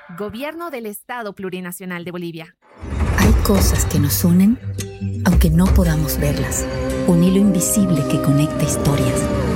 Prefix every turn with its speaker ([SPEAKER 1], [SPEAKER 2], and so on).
[SPEAKER 1] Gobierno del Estado Plurinacional de Bolivia.
[SPEAKER 2] Hay cosas que nos unen, aunque no podamos verlas. Un hilo invisible que conecta historias.